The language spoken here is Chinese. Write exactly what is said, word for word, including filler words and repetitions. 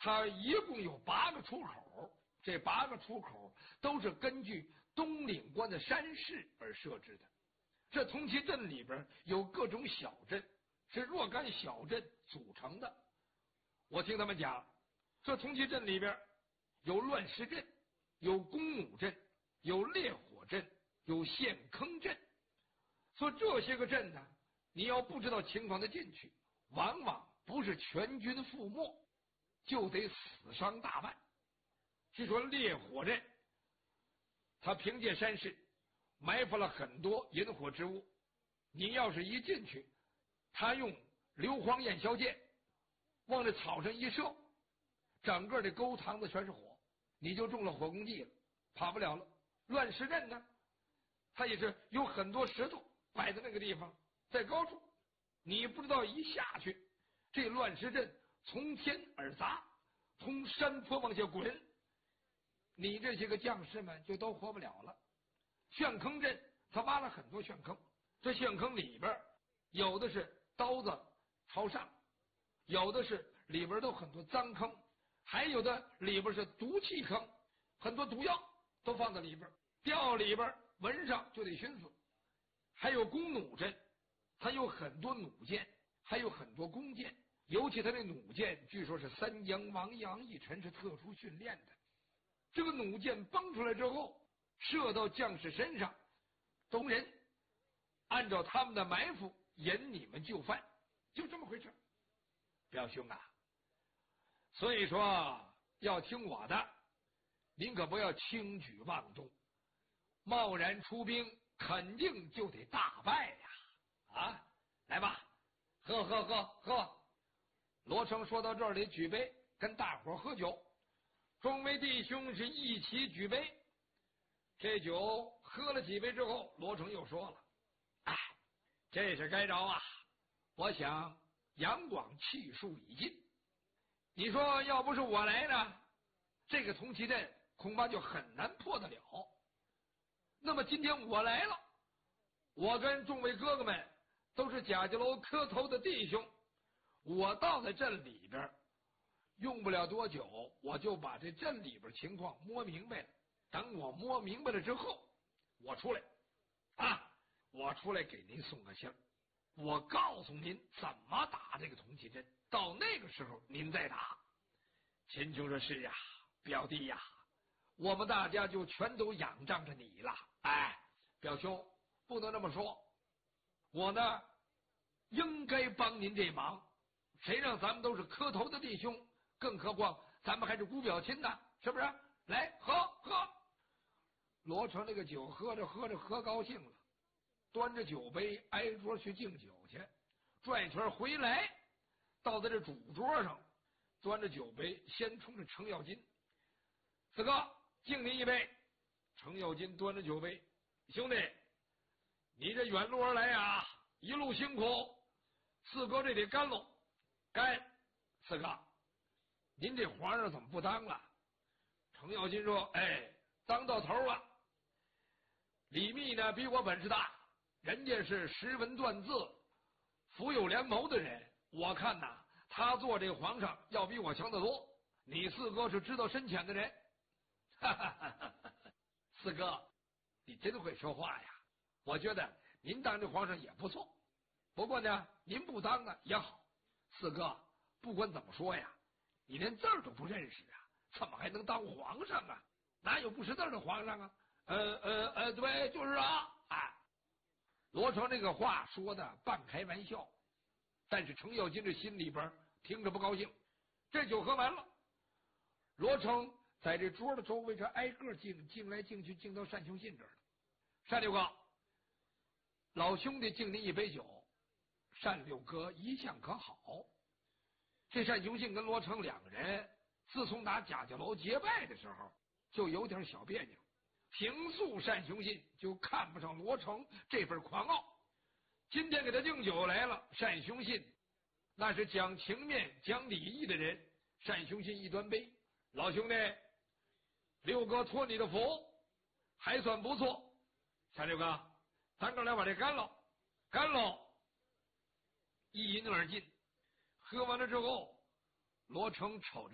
它一共有八个出口，这八个出口都是根据东岭关的山势而设置的。这铜旗镇里边有各种小镇，是若干小镇组成的。我听他们讲，这铜旗镇里边有乱石镇，有弓弩镇，有烈火镇，有陷坑镇。说这些个镇呢，你要不知道情况的进去，往往不是全军覆没，就得死伤大半。据说烈火镇，他凭借山势埋伏了很多引火之物，你要是一进去，他用硫磺焰硝箭往这草上一射，整个的沟塘子全是火，你就中了火攻击了，跑不了了。乱石阵呢，它也是有很多石头摆在那个地方，在高处，你不知道一下去，这乱石阵从天而砸，从山坡往下滚，你这些个将士们就都活不了了。陷坑阵他挖了很多陷坑，这陷坑里边有的是刀子朝上，有的是里边都很多脏坑，还有的里边是毒气坑，很多毒药都放在里边，掉里边闻上就得熏死。还有弓弩阵，它有很多弩箭，还有很多弓箭，尤其它那弩箭据说是三阳王杨义臣是特殊训练的。这个弩箭崩出来之后，射到将士身上，东人按照他们的埋伏引你们就范，就这么回事。表兄啊，所以说要听我的，您可不要轻举妄动，贸然出兵肯定就得大败呀！啊，来吧，喝喝喝喝！罗成说到这里，举杯跟大伙喝酒。众位弟兄是一起举杯，这酒喝了几杯之后，罗成又说了：“哎，这是该着啊！我想杨广气数已尽，你说要不是我来呢，这个铜旗阵恐怕就很难破得了。那么今天我来了，我跟众位哥哥们都是贾家楼磕头的弟兄，我到在镇里边。”用不了多久，我就把这镇里边情况摸明白了。等我摸明白了之后，我出来啊，我出来给您送个信儿，我告诉您怎么打这个铜旗阵，到那个时候您再打。秦琼说：“是呀，表弟呀，我们大家就全都仰仗着你了。哎，表兄不能这么说，我呢应该帮您这忙，谁让咱们都是磕头的弟兄。”更何况咱们还是姑表亲呢，是不是？来喝喝。罗成这个酒喝着喝着喝高兴了，端着酒杯挨桌去敬酒去，转一圈回来，到在这主桌上，端着酒杯先冲着程咬金：“四哥，敬您一杯。”程咬金端着酒杯：“兄弟，你这远路而来啊，一路辛苦，四哥这得干喽，干。四哥。”您这皇上怎么不当了？程咬金说：“哎，当到头了。李密呢，比我本事大，人家是识文断字、福有良谋的人。我看呐，他做这个皇上要比我强得多。你四哥是知道深浅的人。”哈哈哈哈哈！四哥，你真会说话呀！我觉得您当这皇上也不错。不过呢，您不当呢也好。四哥，不管怎么说呀。你连字儿都不认识啊，怎么还能当皇上啊？哪有不识字的皇上啊？呃呃呃，对，就是啊！哎，罗成这个话说的半开玩笑，但是程咬金这心里边听着不高兴。这酒喝完了，罗成在这桌的周围这挨个敬，敬来敬去，敬到单雄信这儿了。单六哥，老兄弟敬您一杯酒，单六哥一向可好？这单雄信跟罗成两个人，自从打贾家楼结拜的时候，就有点小别扭。平素单雄信就看不上罗成这份狂傲，今天给他敬酒来了。单雄信那是讲情面、讲礼义的人。单雄信一端杯：“老兄弟，六哥托你的福，还算不错。单六哥，咱哥俩把这干喽，干喽！”一饮而尽。喝完了之后，罗成瞅着